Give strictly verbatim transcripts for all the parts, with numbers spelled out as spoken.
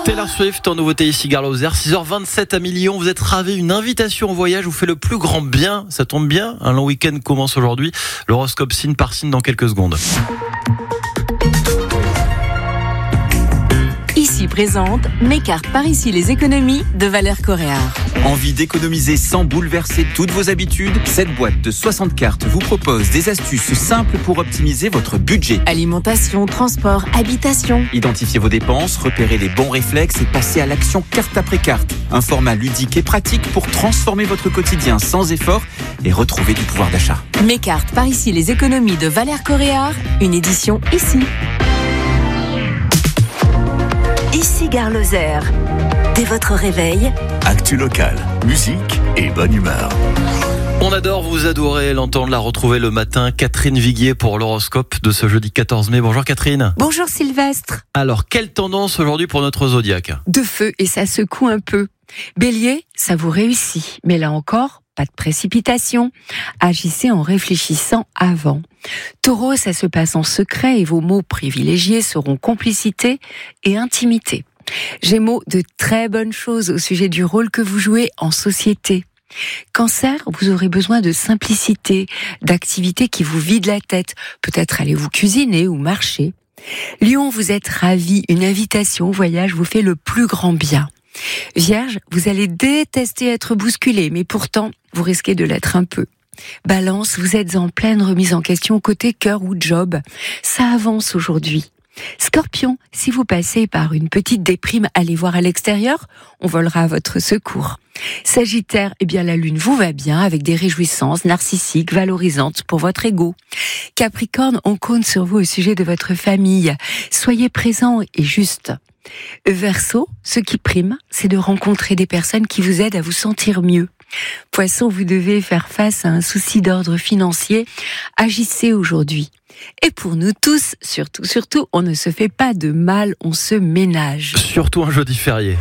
Taylor Swift en nouveauté ici, Gare Lozère, six heures vingt-sept à Million. Vous êtes ravis, une invitation au voyage vous fait le plus grand bien. Ça tombe bien, un long week-end commence aujourd'hui. L'horoscope signe par signe dans quelques secondes. Ici présente mes cartes par ici les économies de Valeurs Coréard. Envie d'économiser sans bouleverser toutes vos habitudes? Cette boîte de soixante cartes vous propose des astuces simples pour optimiser votre budget. Alimentation, transport, habitation. Identifiez vos dépenses, repérez les bons réflexes et passez à l'action carte après carte. Un format ludique et pratique pour transformer votre quotidien sans effort et retrouver du pouvoir d'achat. Mes cartes par ici les économies de Valeurs Coréard, une édition ici. Ici Gare Lozère. Dès votre réveil, actu locale, musique et bonne humeur. On adore, vous adorez l'entendre, la retrouver le matin. Catherine Viguier pour l'horoscope de ce jeudi quatorze mai. Bonjour Catherine. Bonjour Sylvestre. Alors, quelle tendance aujourd'hui pour notre zodiaque? De feu et ça secoue un peu. Bélier, ça vous réussit, mais là encore, pas de précipitation. Agissez en réfléchissant avant. Taureau, ça se passe en secret et vos mots privilégiés seront complicité et intimité. Gémeaux, de très bonnes choses au sujet du rôle que vous jouez en société. Cancer, vous aurez besoin de simplicité, d'activités qui vous vident la tête. Peut-être allez-vous cuisiner ou marcher. Lion, vous êtes ravi. Une invitation au voyage vous fait le plus grand bien. Vierge, vous allez détester être bousculé, mais pourtant, vous risquez de l'être un peu. Balance, vous êtes en pleine remise en question côté cœur ou job. Ça avance aujourd'hui. Scorpion, si vous passez par une petite déprime, allez voir à l'extérieur, on volera à votre secours. Sagittaire, eh bien la lune vous va bien avec des réjouissances narcissiques, valorisantes pour votre ego. Capricorne, on compte sur vous au sujet de votre famille. Soyez présent et juste. Verseau, ce qui prime, c'est de rencontrer des personnes qui vous aident à vous sentir mieux. Poisson, vous devez faire face à un souci d'ordre financier. Agissez aujourd'hui. Et pour nous tous, surtout, surtout, on ne se fait pas de mal, on se ménage. Surtout un jeudi férié.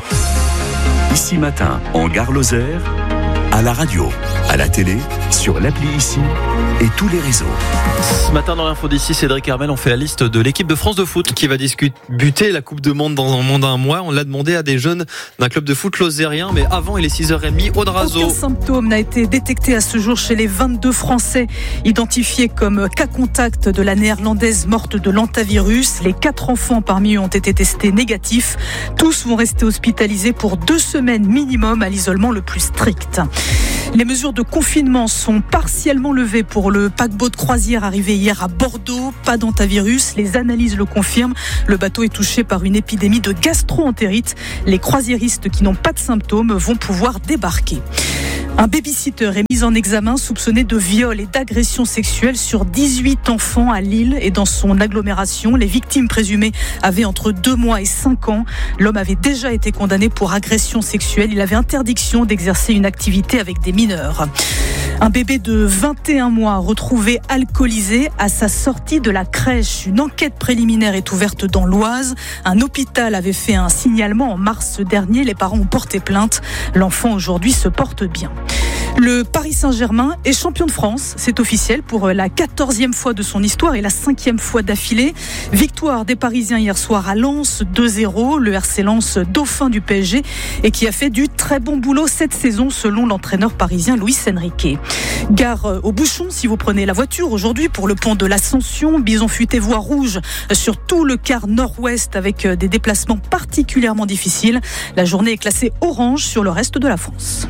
Ici matin, en Gare Lozère, à la radio, à la télé, sur l'appli Ici et tous les réseaux. Ce matin dans l'info d'ici, Cédric Hermel, on fait la liste de l'équipe de France de foot qui va disputer la Coupe du Monde dans un moins d'un mois. On l'a demandé à des jeunes d'un club de foot lozérien, mais avant il est six heures trente, Audrazo. Aucun symptôme n'a été détecté à ce jour chez les vingt-deux Français identifiés comme cas contact de la néerlandaise morte de l'hantavirus. Les quatre enfants parmi eux ont été testés négatifs. Tous vont rester hospitalisés pour deux semaines minimum à l'isolement le plus strict. Les mesures de confinement sont partiellement levées pour le paquebot de croisière arrivé hier à Bordeaux. Pas d'hantavirus, les analyses le confirment. Le bateau est touché par une épidémie de gastro-entérite. Les croisiéristes qui n'ont pas de symptômes vont pouvoir débarquer. Un babysitter est mis en examen soupçonné de viol et d'agression sexuelle sur dix-huit enfants à Lille et dans son agglomération. Les victimes présumées avaient entre deux mois et cinq ans. L'homme avait déjà été condamné pour agression sexuelle. Il avait interdiction d'exercer une activité avec des mineurs. Un bébé de vingt et un mois retrouvé alcoolisé à sa sortie de la crèche. Une enquête préliminaire est ouverte dans l'Oise. Un hôpital avait fait un signalement en mars dernier. Les parents ont porté plainte. L'enfant aujourd'hui se porte bien. Le Paris Saint-Germain est champion de France, c'est officiel pour la quatorzième fois de son histoire et la cinquième fois d'affilée. Victoire des Parisiens hier soir à Lens, deux zéro, le R C Lens dauphin du P S G et qui a fait du très bon boulot cette saison selon l'entraîneur parisien Luis Enrique. Gare au bouchon si vous prenez la voiture aujourd'hui pour le pont de l'Ascension, bison futé voie rouge sur tout le quart nord-ouest avec des déplacements particulièrement difficiles. La journée est classée orange sur le reste de la France.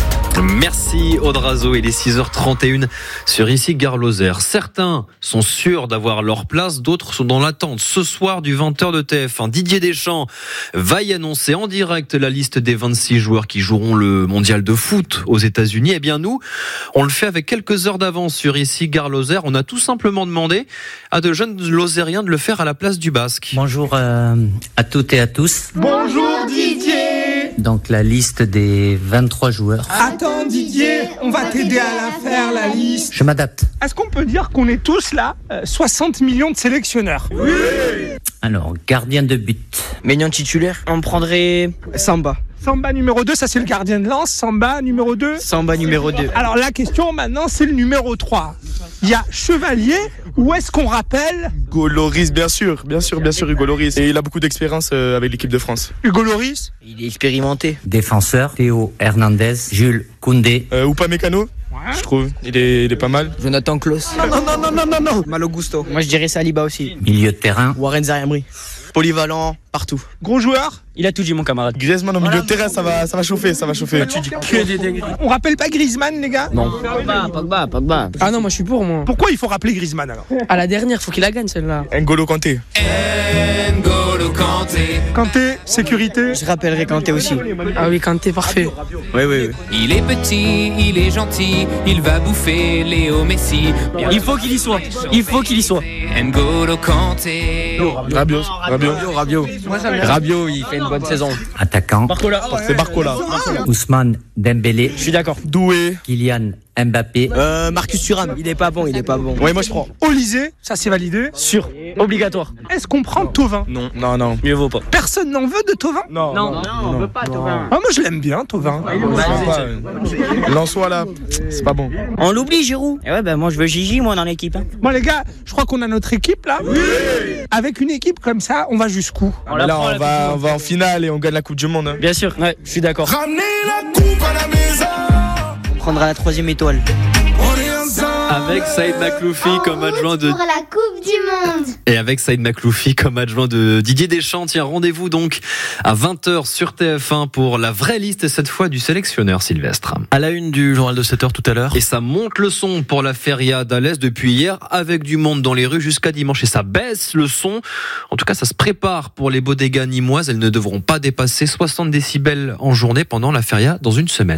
Merci Audrazo, il est six heures trente et une sur Ici Gare Lozère. Certains sont sûrs d'avoir leur place, d'autres sont dans l'attente. Ce soir du vingt heures de T F un, Didier Deschamps va y annoncer en direct la liste des vingt-six joueurs qui joueront le mondial de foot aux États-Unis. Eh bien nous, on le fait avec quelques heures d'avance sur Ici Gare Lozère. On a tout simplement demandé à de jeunes lozériens de le faire à la place du Basque. Bonjour euh, à toutes et à tous. Bonjour Didier. Donc la liste des vingt-trois joueurs. Attends Didier, on va t'aider à la faire la liste. Je m'adapte. Est-ce qu'on peut dire qu'on est tous là euh, soixante millions de sélectionneurs? Oui. Alors, gardien de but. Maignan titulaire, on prendrait Samba. Samba numéro deux, ça c'est le gardien de lance. Samba numéro deux. Samba numéro deux. Alors la question maintenant c'est le numéro trois. Il y a Chevalier Où est-ce qu'on rappelle Hugo Lloris, bien sûr, bien sûr, bien sûr, Hugo Lloris. Et il a beaucoup d'expérience euh, avec l'équipe de France. Hugo Lloris? Il est expérimenté. Défenseur, Théo Hernandez, Jules Koundé. Euh, Upamecano, je trouve, il est, il est pas mal. Jonathan Klaus. Non, non, non, non, non, non. Malo Gusto. Moi je dirais Saliba aussi. Milieu de terrain, Warren Zaïre-Emery. Polyvalent, partout. Gros joueur? Il a tout dit mon camarade. Griezmann au milieu de terrain, ça va, ça va chauffer, ça va chauffer. Tu dis que des dingueries. On rappelle pas Griezmann, les gars? Non. Pogba, Pogba, Pogba. Ah non, moi je suis pour moi. Pourquoi il faut rappeler Griezmann alors? À la dernière, faut qu'il la gagne celle-là. N'Golo Kanté. N'Golo Kanté. Kanté, sécurité. Je rappellerai Kanté aussi. Ah oui, Kanté, parfait. Oui, oui, oui. Il est petit, il est gentil, il va bouffer Léo Messi. Il faut qu'il y soit. Il faut qu'il y soit. N'Golo Kanté. Rabiot, Rabiot. Rabiot. Rabiot, il fait une bonne saison. attaquant, Barcola. C'est Barcola. Ousmane Dembélé, Je suis d'accord. Doué. Kylian Mbappé, Euh, Marcus Thuram. Il est pas bon, il est pas bon. Ouais, moi je prends. Olysée, ça c'est validé. Sûr. Obligatoire. Est-ce qu'on prend Thauvin? Non, non, non. Mieux vaut pas. Personne n'en veut de Thauvin? Non, Non, on veut pas Thauvin. Ah, moi je l'aime bien, Thauvin. Lançois là, c'est pas bon. On l'oublie, Giroud. Et ouais, ben moi je veux Gigi, moi, dans l'équipe. Hein. Bon les gars, je crois qu'on a notre équipe là. Oui. Avec une équipe comme ça, on va jusqu'où? On la Là, prend, on la va, on va en finale et on gagne la Coupe du Monde. Hein. Bien sûr, ouais, je suis d'accord. Ramenez la coupe à la maison. On prendra la troisième étoile. On est ensemble. Avec Saïd Makloufi comme adjoint de... Pour la Coupe du Monde. Et avec Saïd Makloufi comme adjoint de Didier Deschamps. Tiens, rendez-vous donc à vingt heures sur T F un pour la vraie liste, cette fois du sélectionneur Sylvestre. À la une du journal de sept heures tout à l'heure. Et ça monte le son pour la feria d'Alès depuis hier, avec du monde dans les rues jusqu'à dimanche. Et ça baisse le son. En tout cas, ça se prépare pour les bodegas nîmoises. Elles ne devront pas dépasser soixante décibels en journée pendant la feria dans une semaine.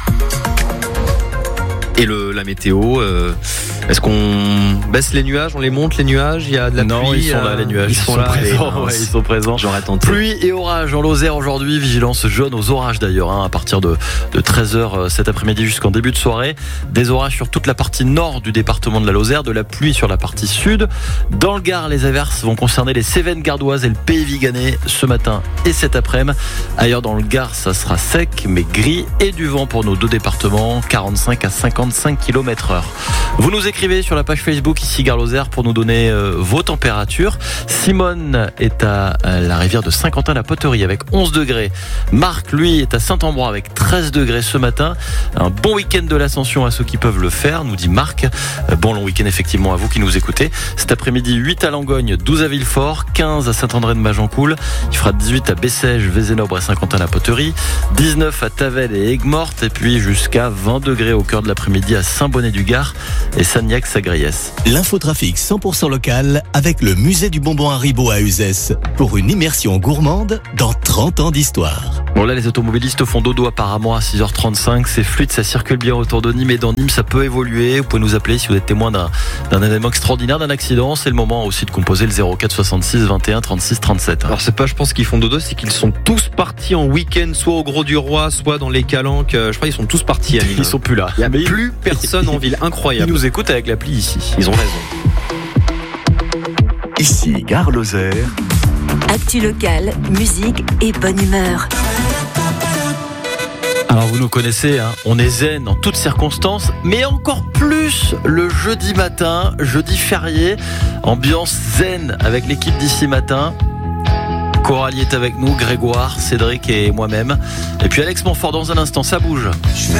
Et le, la météo, euh, est-ce qu'on baisse les nuages, on les monte les nuages? Il y a de la non, pluie. ils sont là, les nuages. Ils, ils sont, sont là, présents. Ouais, ils sont présents. J'aurais tenté. Pluie et orage en Lozère aujourd'hui. Vigilance jaune aux orages d'ailleurs, hein, à partir de, de treize heures cet après-midi jusqu'en début de soirée. Des orages sur toute la partie nord du département de la Lozère, de la pluie sur la partie sud. Dans le Gard, les averses vont concerner les Cévennes gardoises et le Pays Viganais ce matin et cet après-midi. Ailleurs dans le Gard, ça sera sec mais gris et du vent pour nos deux départements, quarante-cinq à cinquante-cinq kilomètres heure. Vous nous écrivez sur la page Facebook ici Gare Lozère pour nous donner euh, vos températures. Simone est à euh, la rivière de Saint-Quentin-la-Poterie avec onze degrés. Marc, lui, est à Saint-Ambrois avec treize degrés ce matin. Un bon week-end de l'Ascension à ceux qui peuvent le faire, nous dit Marc. Euh, bon long week-end effectivement à vous qui nous écoutez. Cet après-midi, huit à Langogne, douze à Villefort, quinze à Saint-André-de-Magencoul. Il fera dix-huit à Bessèges, Vézénobre et Saint-Quentin-la-Poterie. dix-neuf à Tavel et Aigues-Mortes. Et puis jusqu'à vingt degrés au cœur de l'après-midi à Saint-Bonnet-du-Gard et Sagnac-Sagrayès. L'infotrafic cent pour cent local avec le musée du bonbon Haribo à Uzès pour une immersion gourmande dans trente ans d'histoire. Bon là les automobilistes font dodo apparemment à six heures trente-cinq, c'est fluide, ça circule bien autour de Nîmes et dans Nîmes ça peut évoluer. Vous pouvez nous appeler si vous êtes témoin d'un, d'un événement extraordinaire, d'un accident. C'est le moment aussi de composer le zéro quatre soixante-six vingt et un trente-six trente-sept. Alors c'est pas je pense qu'ils font dodo, c'est qu'ils sont tous partis en week-end, soit au Gros du Roi, soit dans les Calanques. Je crois qu'ils sont tous partis à Nîmes. Ils sont plus là. Il n'y a Mais plus personne en ville, incroyable. Ils nous écoutent avec l'appli ici. Ils ont raison. Ici Gare Lozère. Actu locale, musique et bonne humeur. Alors vous nous connaissez, hein, on est zen en toutes circonstances, mais encore plus le jeudi matin, jeudi férié, ambiance zen avec l'équipe d'ici matin. Coralie est avec nous, Grégoire, Cédric et moi-même. Et puis Alex Montfort dans un instant, ça bouge. Je fais